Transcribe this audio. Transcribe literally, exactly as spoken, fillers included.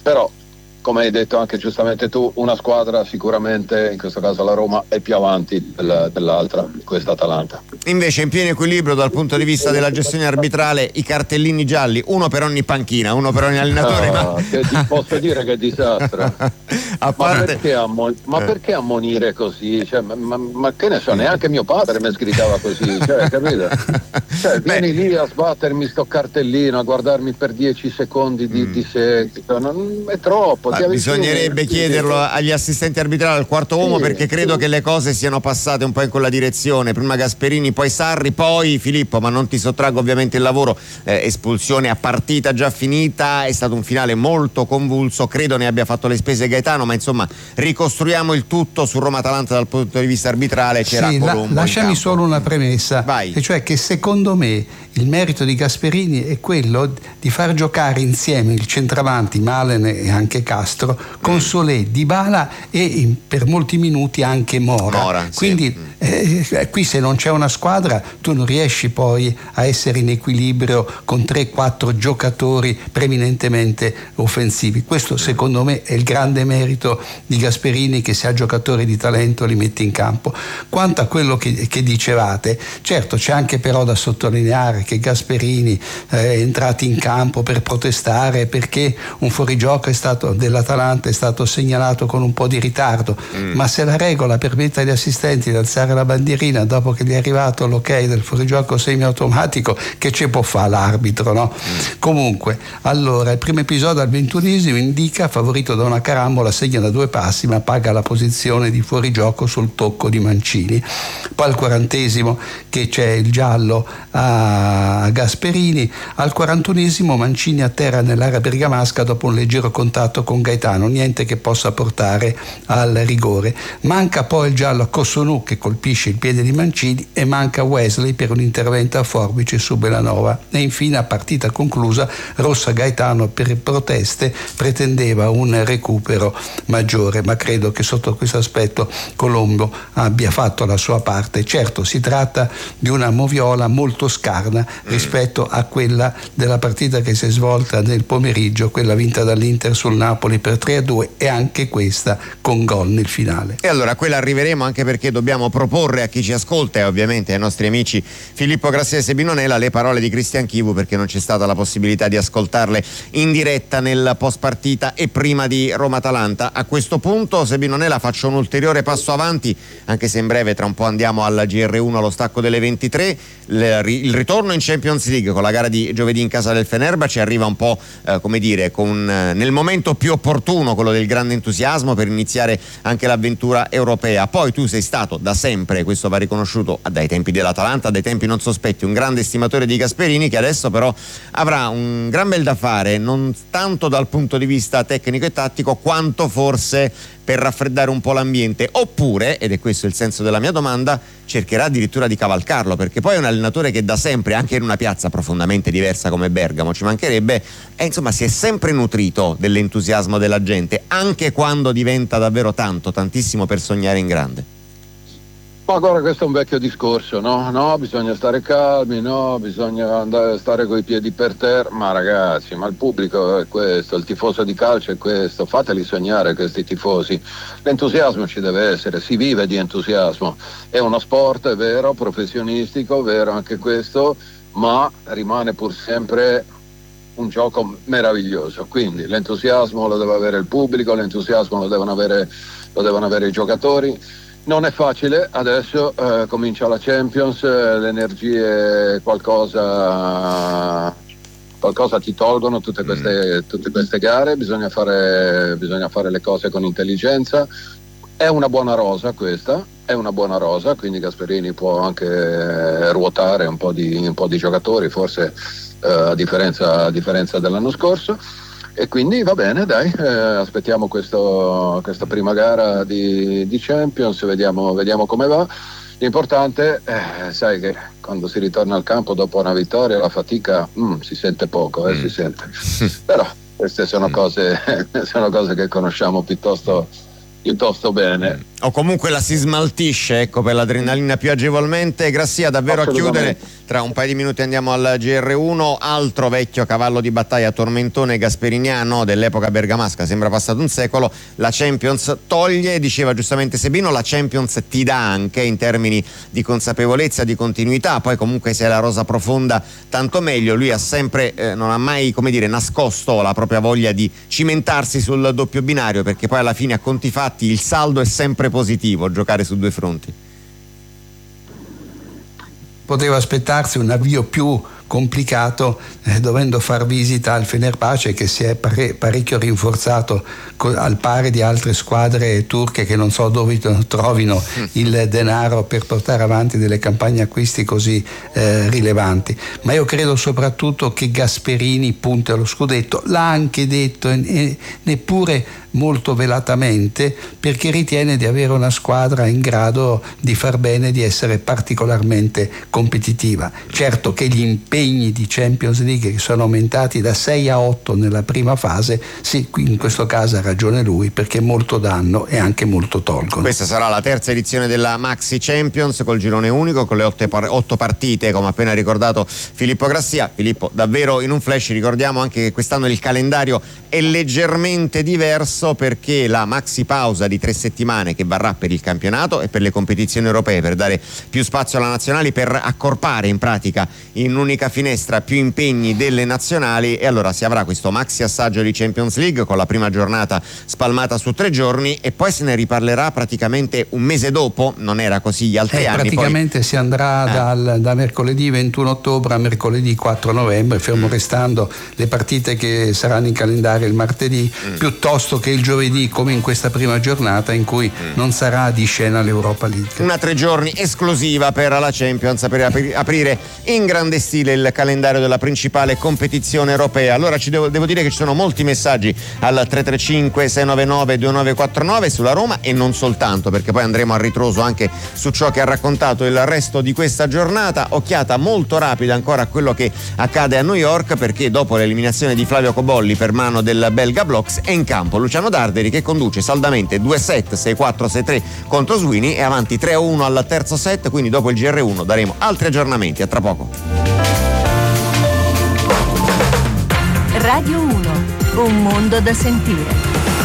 però come hai detto anche giustamente tu, una squadra sicuramente, in questo caso la Roma, è più avanti del, dell'altra, questa Atalanta. Invece in pieno equilibrio dal punto di vista della gestione arbitrale i cartellini gialli, uno per ogni panchina, uno per ogni allenatore. Ah, ma... che ti posso dire che disastro. A parte... ma, perché ammon- ma perché ammonire così? Cioè, ma, ma, ma che ne so, neanche mio padre mi sgridava così, cioè, capito? Cioè, vieni Beh. lì a sbattermi sto cartellino, a guardarmi per dieci secondi di, mm. di seguito, non, è troppo. Ma bisognerebbe sì, chiederlo sì. agli assistenti arbitrali, al quarto uomo, sì, perché credo sì. che le cose siano passate un po' in quella direzione. Prima Gasperini, poi Sarri, poi Filippo, ma non ti sottraggo ovviamente il lavoro, eh, espulsione a partita già finita, è stato un finale molto convulso, credo ne abbia fatto le spese Gaetano, ma insomma ricostruiamo il tutto su Roma-Atalanta dal punto di vista arbitrale. C'era sì, Colombo la, lasciami solo una premessa. Vai. E cioè che secondo me il merito di Gasperini è quello di far giocare insieme il centravanti Malen e anche Castro con mm. Solé, Dybala e in, per molti minuti anche Mora, Mora quindi sì. eh, qui se non c'è una squadra tu non riesci poi a essere in equilibrio con tre quattro giocatori preminentemente offensivi. Questo secondo me è il grande merito di Gasperini, che se ha giocatori di talento li mette in campo. Quanto a quello che, che dicevate, certo c'è anche però da sottolineare che Gasperini eh, è entrato in campo per protestare perché un fuorigioco è stato, dell'Atalanta è stato segnalato con un po' di ritardo, mm. ma se la regola permette agli assistenti di alzare la bandierina dopo che gli è arrivato l'ok del fuorigioco semiautomatico, che ci può fare l'arbitro, no? Mm. Comunque, allora il primo episodio al ventunesimo indica favorito da una carambola, segna da due passi ma paga la posizione di fuorigioco sul tocco di Mancini. Poi al quarantesimo che c'è il giallo a Gasperini, al quarantunesimo Mancini a terra nell'area bergamasca dopo un leggero contatto con Gaetano, niente che possa portare al rigore. Manca poi il giallo a Cossonù che colpisce il piede di Mancini e manca Wesley per un intervento a forbice su Bellanova. E infine, a partita conclusa, rossa Gaetano per proteste pretendeva un recupero maggiore, ma credo che sotto questo aspetto Colombo abbia fatto la sua parte. Certo, si tratta di una moviola molto scarna rispetto a quella della partita che si è svolta nel pomeriggio, quella vinta dall'Inter sul Napoli per tre a due, e anche questa con gol nel finale. E allora a quella arriveremo, anche perché dobbiamo proporre a chi ci ascolta e ovviamente ai nostri amici Filippo Grassese e Binonella le parole di Cristian Chivu, perché non c'è stata la possibilità di ascoltarle in diretta nel post partita e prima di Roma-Atalanta. A questo punto, se Binonella, faccio un ulteriore passo avanti, anche se in breve tra un po' andiamo alla G R uno allo stacco delle ventitré. Il ritorno in Champions League con la gara di giovedì in casa del Fenerbahce arriva un po' eh, come dire con, eh, nel momento più opportuno, quello del grande entusiasmo per iniziare anche l'avventura europea. Poi tu sei stato da sempre, questo va riconosciuto, dai tempi dell'Atalanta, dai tempi non sospetti, un grande estimatore di Gasperini, che adesso però avrà un gran bel da fare, non tanto dal punto di vista tecnico e tattico quanto forse per raffreddare un po' l'ambiente, oppure, ed è questo il senso della mia domanda, cercherà addirittura di cavalcarlo, perché poi è un allenatore che da sempre, anche in una piazza profondamente diversa come Bergamo, ci mancherebbe, e insomma si è sempre nutrito dell'entusiasmo della gente, anche quando diventa davvero tanto, tantissimo per sognare in grande. Ma guarda, questo è un vecchio discorso, no? No, bisogna stare calmi, no, bisogna andare, stare coi piedi per terra, ma ragazzi, ma il pubblico è questo, il tifoso di calcio è questo, fateli sognare questi tifosi, l'entusiasmo ci deve essere, si vive di entusiasmo, è uno sport, è vero, professionistico, vero anche questo, ma rimane pur sempre un gioco meraviglioso, quindi l'entusiasmo lo deve avere il pubblico, l'entusiasmo lo devono avere, lo devono avere i giocatori. Non è facile, adesso eh, comincia la Champions, eh, le energie qualcosa, qualcosa ti tolgono tutte queste, tutte queste gare, bisogna fare, bisogna fare le cose con intelligenza. È una buona rosa questa, è una buona rosa, quindi Gasperini può anche ruotare un po' di, un po' di giocatori, forse eh, a differenza, a differenza dell'anno scorso. E quindi va bene, dai, eh, aspettiamo questo, questa prima gara di, di Champions, vediamo, vediamo come va. L'importante, eh, sai che quando si ritorna al campo dopo una vittoria la fatica mm, si sente poco, eh, mm. si sente. Però queste sono cose, sono cose che conosciamo piuttosto piuttosto bene. O comunque la si smaltisce, ecco, per l'adrenalina più agevolmente. Grassia, davvero a chiudere, tra un paio di minuti andiamo al G R uno, altro vecchio cavallo di battaglia tormentone gasperiniano dell'epoca bergamasca, sembra passato un secolo. La Champions toglie, diceva giustamente Sebino, la Champions ti dà anche in termini di consapevolezza, di continuità, poi comunque se è la rosa profonda tanto meglio. Lui ha sempre, eh, non ha mai, come dire, nascosto la propria voglia di cimentarsi sul doppio binario, perché poi alla fine a conti fatti il saldo è sempre positivo, giocare su due fronti. Poteva aspettarsi un avvio più complicato, eh, dovendo far visita al Fenerbahce, che si è pare- parecchio rinforzato co- al pari di altre squadre turche che non so dove t- trovino mm. il denaro per portare avanti delle campagne acquisti così eh, rilevanti. Ma io credo soprattutto che Gasperini punti allo scudetto, l'ha anche detto e, e neppure molto velatamente, perché ritiene di avere una squadra in grado di far bene, di essere particolarmente competitiva. Certo che gli impegni di Champions League, che sono aumentati da sei a otto nella prima fase, sì, in questo caso ha ragione lui, perché molto danno e anche molto tolgono. Questa sarà la terza edizione della Maxi Champions col girone unico, con le otto, otto partite, come appena ricordato Filippo Grassia. Filippo, davvero in un flash ricordiamo anche che quest'anno il calendario è leggermente diverso, perché la maxi pausa di tre settimane che varrà per il campionato e per le competizioni europee, per dare più spazio alla nazionali, per accorpare in pratica in un'unica finestra più impegni delle nazionali, e allora si avrà questo maxi assaggio di Champions League con la prima giornata spalmata su tre giorni e poi se ne riparlerà praticamente un mese dopo. Non era così gli altri eh, anni. Praticamente poi... si andrà eh. dal, da mercoledì ventuno ottobre a mercoledì quattro novembre, fermo mm. restando le partite che saranno in calendario il martedì, mm. piuttosto che il giovedì, come in questa prima giornata in cui mm. non sarà di scena l'Europa League. Una tre giorni esclusiva per la Champions, per apri- aprire in grande stile il calendario della principale competizione europea. Allora ci devo, devo dire che ci sono molti messaggi al tre tre cinque sei nove nove due nove quattro nove sulla Roma, e non soltanto, perché poi andremo a ritroso anche su ciò che ha raccontato il resto di questa giornata. Occhiata molto rapida ancora a quello che accade a New York, perché dopo l'eliminazione di Flavio Cobolli per mano del belga Bloks è in campo Luciano Darderi, che conduce saldamente due set, sei quattro sei tre contro Sweeney, e avanti tre a uno al terzo set. Quindi dopo il G R uno daremo altri aggiornamenti. A tra poco. Radio uno, un mondo da sentire.